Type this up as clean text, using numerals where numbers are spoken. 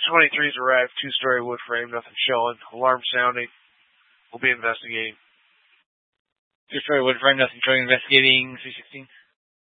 23's arrived. 2-story wood frame, nothing showing. Alarm sounding. We'll be investigating. 2-story wood frame, nothing showing. Investigating 316.